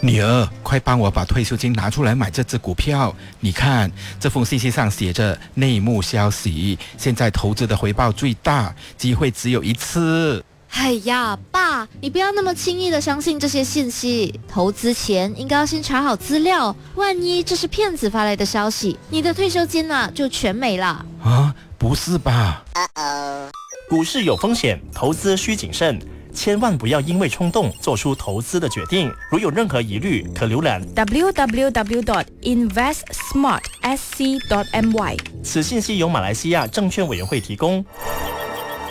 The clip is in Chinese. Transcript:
女儿，快帮我把退休金拿出来买这只股票。你看，这封信息上写着内幕消息，现在投资的回报最大，机会只有一次。 哎呀，爸，你不要那么轻易的相信这些信息。投资前应该要先查好资料，万一这是骗子发来的消息，你的退休金就全没了。 啊，不是吧？ 股市有风险，投资需谨慎，千万不要因为冲动做出投资的决定。如有任何疑虑，可浏览 www.investsmartsc.my。 此信息由马来西亚证券委员会提供。